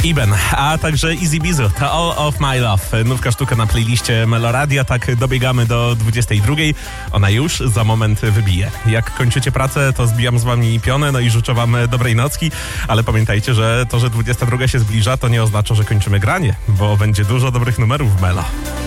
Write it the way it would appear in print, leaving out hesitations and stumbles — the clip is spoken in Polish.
Iben, a także Easy Bizu, to All of My Love. Nówka sztuka na playliście Meloradia, tak dobiegamy do 22. Ona już za moment wybije. Jak kończycie pracę, to zbijam z wami pionę, no i życzę wam dobrej nocki, ale pamiętajcie, że to, że 22 się zbliża, to nie oznacza, że kończymy granie, bo będzie dużo dobrych numerów w Melo.